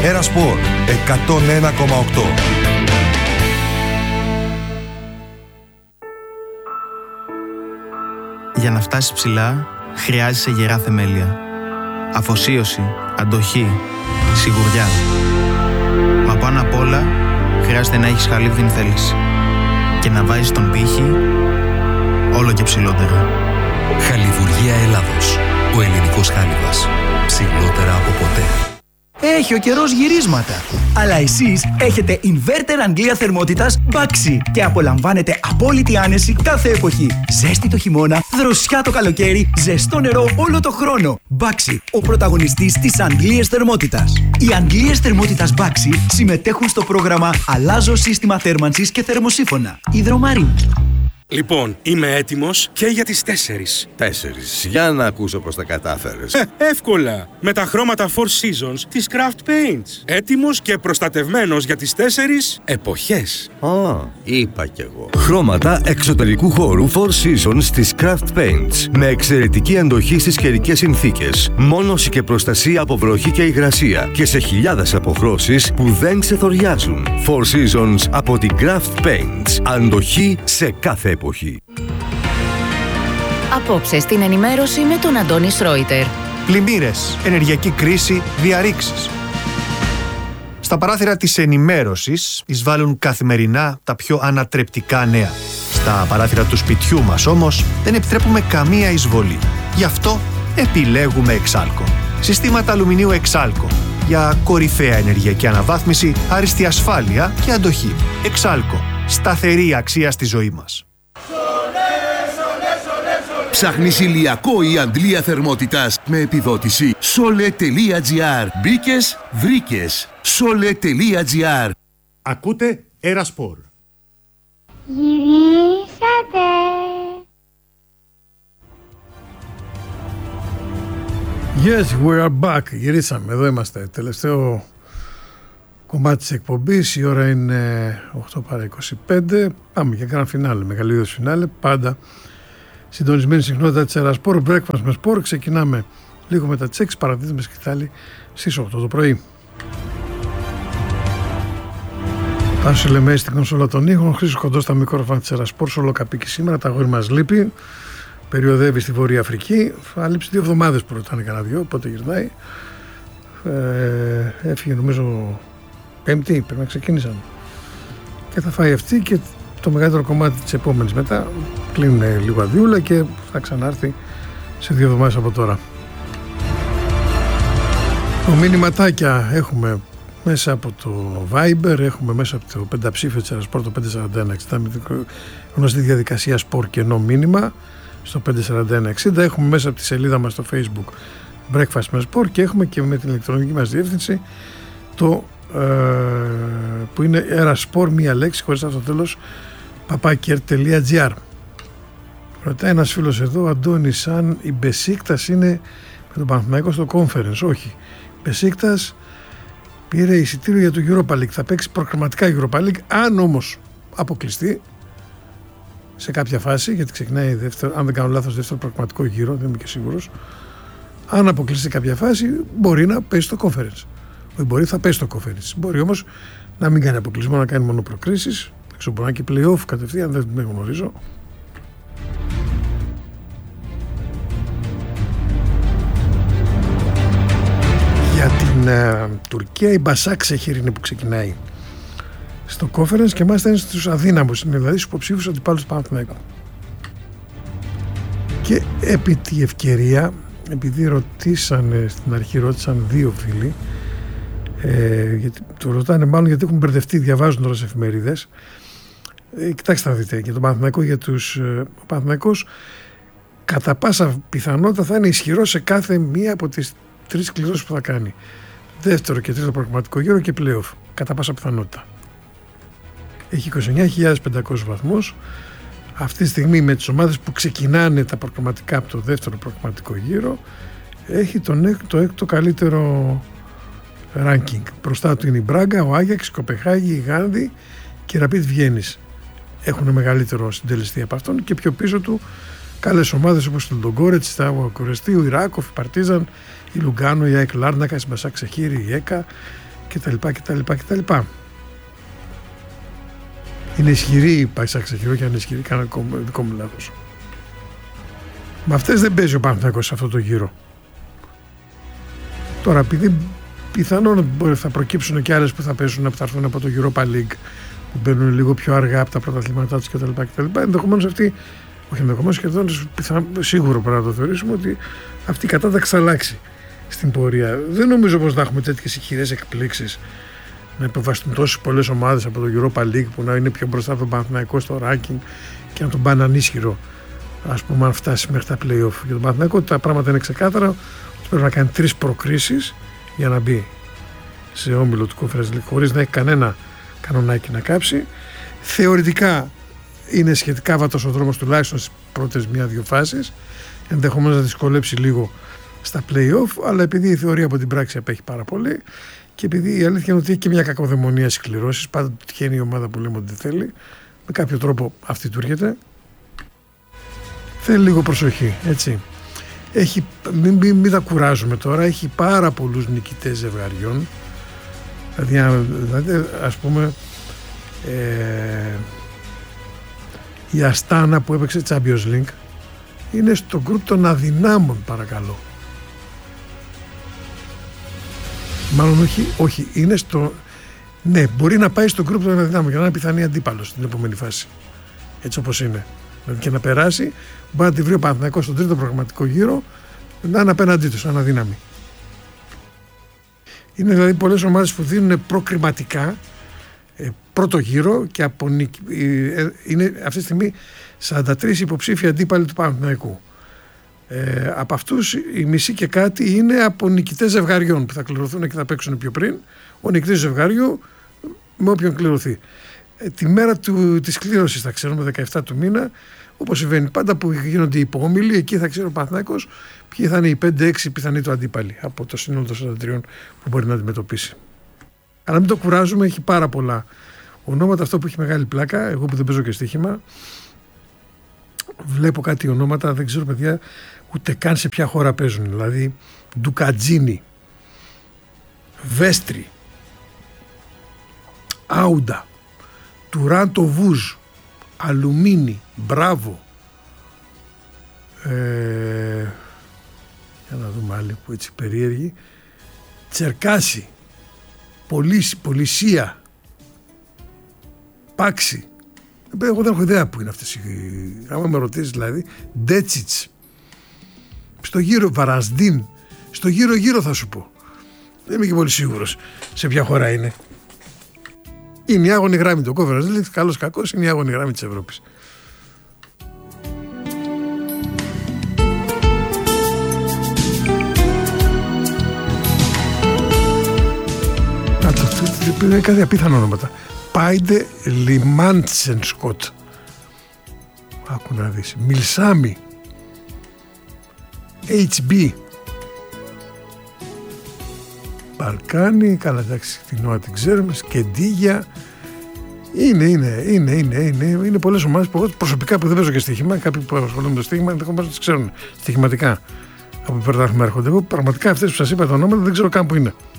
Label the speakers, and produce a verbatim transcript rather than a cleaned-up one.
Speaker 1: Ερασπορ εκατόν ένα κόμμα οκτώ.
Speaker 2: Για να φτάσεις ψηλά, χρειάζεσαι γερά θεμέλια. Αφοσίωση, αντοχή, σιγουριά. Μα πάνω απ' όλα, χρειάζεται να έχεις χαλίβδινη θέληση. Και να βάζεις τον πύχη όλο και ψηλότερα.
Speaker 3: Χαλιβουργία Ελλάδος. Ο ελληνικός χάλιβας. Ψηλότερα από ποτέ.
Speaker 4: Έχει ο καιρός γυρίσματα. Αλλά εσείς έχετε inverter Αγγλία θερμότητας Baxi και απολαμβάνετε απόλυτη άνεση κάθε εποχή. Ζέστη το χειμώνα, δροσιά το καλοκαίρι, ζεστό νερό όλο το χρόνο. Baxi, ο πρωταγωνιστής της Αγγλίας θερμότητας. Οι Αγγλίες θερμότητας Baxi συμμετέχουν στο πρόγραμμα Αλλάζω σύστημα θέρμανσης και θερμοσύφωνα. Υδρομαρή.
Speaker 5: Λοιπόν, είμαι έτοιμος και για τις τέσσερις.
Speaker 6: Τέσσερις. Για να ακούσω πώς τα κατάφερες.
Speaker 5: Ε, εύκολα. Με τα χρώματα Four Seasons της Craft Paints. Έτοιμος και προστατευμένος για τις τέσσερις εποχές.
Speaker 6: Α, είπα κι εγώ. Χρώματα εξωτερικού χώρου Four Seasons της Craft Paints. Με εξαιρετική αντοχή στις καιρικές συνθήκες. Μόνωση και προστασία από βροχή και υγρασία. Και σε χιλιάδες αποχρώσεις που δεν ξεθοριάζουν. Four Seasons από την Craft Paints. Αντοχή σε κάθε εποχή.
Speaker 7: Απόψε στην ενημέρωση με τον Αντώνη Σρόιτερ.
Speaker 8: Πλημμύρες, ενεργειακή κρίση, διαρρήξεις. Στα παράθυρα της ενημέρωσης εισβάλλουν καθημερινά τα πιο ανατρεπτικά νέα. Στα παράθυρα του σπιτιού μας όμως δεν επιτρέπουμε καμία εισβολή. Γι' αυτό επιλέγουμε Εξάλκο. Συστήματα αλουμινίου Εξάλκο. Για κορυφαία ενεργειακή αναβάθμιση, άριστη ασφάλεια και αντοχή. Εξάλκο. Σταθερή αξία στη ζωή μας.
Speaker 9: Ψάχνεις ηλιακό ή αντλία θερμότητας με επιδότηση. Sole.gr. Μπήκες, βρήκες. Sole.gr.
Speaker 10: Ακούτε Ερασπορ.
Speaker 11: Γυρίσατε.
Speaker 12: Yes, we are back. Γυρίσαμε, εδώ είμαστε. Τελευταίο κομμάτι της εκπομπής, η ώρα είναι οκτώ παρά είκοσι πέντε. Πάμε για κάνα φινάλε, μεγαλύτερο φινάλε, πάντα συντονισμένη συχνότητα της Ερασπορ, breakfast με σπορ. Ξεκινάμε λίγο μετά τις έξι, παραδίδουμε σκητάλη στις οκτώ το πρωί. Τάσος Λεμέης στην κονσόλα των ήχων, Χρήστος Κοντός στα μικρόφωνα της Ερασπορ, Σολοκαπίκη σήμερα, τα αγόρι μας λείπει, περιοδεύει στη Βόρεια Αφρική, θα λείψει δύο εβδομάδες που ρωτάνε κανένα δυο, πότε γυρνάει. Ε, έφυγε νομίζω Πέμπτη, πρέπει να ξεκίνησαν. Και θα φάει αυτή και το μεγαλύτερο κομμάτι της επόμενης μετά. Κλείνουν λίγο αδειούλα και θα ξανάρθει σε δύο εβδομάδες από τώρα. Το μηνυματάκια έχουμε μέσα από το Viber, έχουμε μέσα από το πενταψήφιο της Ερασπορ, το πέντε τέσσερα ένα εξήντα, με την γνωστή διαδικασία σπορ και ενώ μήνυμα στο πέντε τέσσερα ένα εξήντα. Έχουμε μέσα από τη σελίδα μας στο Facebook Breakfast με Sport και έχουμε και με την ηλεκτρονική μας διεύθυνση το που είναι Ερασπορ, μία λέξη χωρίς αυτό το τέλος, παπάκερ.gr. Ρωτάει ένας φίλος εδώ, Αντώνης, αν η Μπεσίκτας είναι με τον Παναθηναϊκό στο conference. Όχι, η Μπεσίκτας πήρε εισιτήριο για το Europa League, θα παίξει προκριματικά Europa League, αν όμως αποκλειστεί σε κάποια φάση, γιατί ξεκινάει δεύτερο, αν δεν κάνω λάθος, δεύτερο προκριματικό γύρο, δεν είμαι και σίγουρος, αν αποκλειστεί σε κάποια φάση μπορεί να παίζει στο conference. Όχι, μπορεί, θα πέσει στο conference. Μπορεί όμως να μην κάνει αποκλεισμό, να κάνει μόνο προκρίσεις. Δεν ξέρω, μπορεί να και play-off κατευθείαν, δεν με γνωρίζω. Για την uh, Τουρκία η Μπασάκ Σεχίρ είναι που ξεκινάει στο conference και μάλιστα είναι στους αδύναμους, είναι δηλαδή στους υποψήφιους αντιπάλους του Παναθηναϊκού. Και επί τη ευκαιρία, επειδή ρωτήσανε στην αρχή, ρώτησαν δύο φίλοι, Ε, γιατί, το ρωτάνε μάλλον γιατί έχουν μπερδευτεί, διαβάζουν τώρα σε εφημερίδες. Ε, κοιτάξτε να δείτε, για τον Παναθηναϊκό, για τους, ε, ο Παναθηναϊκός κατά πάσα πιθανότητα θα είναι ισχυρός σε κάθε μία από τις τρεις κληρώσεις που θα κάνει. Δεύτερο και τρίτο προγραμματικό γύρο και play-off, κατά πάσα πιθανότητα. Έχει είκοσι εννιά χιλιάδες πεντακόσιους βαθμούς. Αυτή τη στιγμή με τις ομάδες που ξεκινάνε τα προγραμματικά από το δεύτερο προγραμματικό γύρο έχει τον, το έκτο καλύτερο ranking. Μπροστά του είναι η Μπράγκα, ο Άγιαξ, η Κοπεχάγη, η Γάνδη και η Ραπίδ Βιέννης. Έχουν μεγαλύτερο συντελεστή από αυτόν και πιο πίσω του καλές ομάδες όπως το Λογκόρετς, η Στάγουα Κορεστή, ο Ιράκοφ, η Παρτίζαν, η Λουγκάνο, η ΑΕΚ Λάρνακα, η Μπασάκ Σεχίρη, η ΕΚΑ, κτλ. κτλ, κτλ. Είναι ισχυρή η Παϊσάξα και όχι αν είναι ισχυρή, κάνω δικό μου λάθος. Με αυτές δεν παίζει ο Παναθηναϊκός σε αυτό το γύρο. Τώρα, επειδή πιθανόν θα προκύψουν και άλλες που θα πέσουν, που θα έρθουν από το Europa League, που μπαίνουν λίγο πιο αργά από τα πρωταθλήματά τους κτλ. κτλ. Ενδεχομένως αυτή, όχι ενδεχομένως, σχεδόν σίγουρο πρέπει να το θεωρήσουμε ότι αυτή η κατάταξη θα αλλάξει στην πορεία. Δεν νομίζω πως θα έχουμε τέτοιες ηχηρές εκπλήξεις να υποβαστούν τόσες πολλές ομάδες από το Europa League που να είναι πιο μπροστά από τον Παναθηναϊκό στο ranking και να τον πάνε ανίσχυρο, ας πούμε, αν φτάσει μέχρι τα play-off. Για τον Παναθηναϊκό τα πράγματα είναι ξεκάθαρα. Πρέπει να κάνει τρεις προκρίσεις για να μπει σε όμιλο του Conference League χωρίς να έχει κανένα κανονάκι να κάψει. Θεωρητικά είναι σχετικά βατός ο δρόμος, τουλάχιστον στις πρώτες μία-δύο φάσεις. Ενδεχομένως να δυσκολέψει λίγο στα play-off, αλλά επειδή η θεωρία από την πράξη απέχει πάρα πολύ και επειδή η αλήθεια είναι ότι έχει και μια κακοδαιμονία στις κληρώσεις, πάντα τυχαίνει η ομάδα που λέμε ότι δεν θέλει, με κάποιο τρόπο αυτή του έρχεται. Θέλει λίγο προσοχή, έτσι. Έχει, μην, μην, μην τα κουράζουμε τώρα, έχει πάρα πολλούς νικητές ζευγαριών. Δηλαδή, δηλαδή ας πούμε ε, η Αστάνα που έπαιξε Champions League είναι στο γκρουπ των αδυνάμων, παρακαλώ. Μάλλον όχι, όχι, είναι στο... Ναι, μπορεί να πάει στο γκρουπ των αδυνάμων για να είναι πιθανή αντίπαλος στην επόμενη φάση. Έτσι όπως είναι. Δηλαδή και να περάσει, μπορεί να τη βρει ο Παναθηναϊκός στον τρίτο προγραμματικό γύρο, να είναι απέναντί του, σαν αδύναμη. Είναι δηλαδή πολλές ομάδες που δίνουν προκριματικά ε, πρώτο γύρο και από, ε, είναι αυτή τη στιγμή σαράντα τρεις υποψήφοι αντίπαλοι του Παναθηναϊκού. Ε, από αυτούς η μισή και κάτι είναι από νικητές ζευγαριών που θα κληρωθούν και θα παίξουν πιο πριν. Ο νικητής ζευγαριού με όποιον κληρωθεί. Ε, τη μέρα του, της κλήρωσης θα ξέρουμε δεκαεφτά του μήνα, όπως συμβαίνει πάντα που γίνονται οι υποόμιλοι, εκεί θα ξέρει ο Παναθηναϊκός ποιοι θα είναι οι πέντε έξι πιθανοί του αντίπαλοι από το σύνολο των σαράντα τριών που μπορεί να αντιμετωπίσει. Αλλά μην το κουράζουμε, έχει πάρα πολλά ονόματα. Αυτό που έχει μεγάλη πλάκα, εγώ που δεν παίζω και στοίχημα, βλέπω κάτι ονόματα, δεν ξέρω παιδιά ούτε καν σε ποια χώρα παίζουν. Δηλαδή Ντουκατζίνη, Βέστρι, Άουντα, Τουράντο Βούζ, Αλουμίνι, Μπράβο, ε, για να δούμε άλλη που έτσι περίεργη, Τσερκάση, Πολύσι, Πολυσία, Πάξη. Εγώ δεν έχω ιδέα που είναι αυτές οι... Άμα με ρωτήσεις δηλαδή, Ντέτσιτς, στο γύρο Βαρασδίν, στο γύρο γύρο θα σου πω. Δεν είμαι και πολύ σίγουρος σε ποια χώρα είναι. Είναι η άγωνη γράμμη του Conference League, καλώς κακώς είναι η άγωνη γράμμη της Ευρώπης. Να το είναι κάτι απίθανο ονόματα. Πάιντε Λιμάντσεν Σκοτ. Άκου να δεις. Μιλσάμι. έιτς μπι. Μπαλκάνι, καλά εντάξει, την ώρα την ξέρουμε, Σκεντίγια. Είναι, είναι, είναι, είναι, είναι, είναι πολλές ομάδες που εγώ προσωπικά που δεν παίζω και στοίχημα, κάποιοι που ασχολούνται με το στοίχημα, ενδεχομένως τις ξέρουν στοιχηματικά από πρωτάθλημα έρχονται. Εγώ πραγματικά αυτές που σας είπα τα ονόματα δεν ξέρω καν που είναι.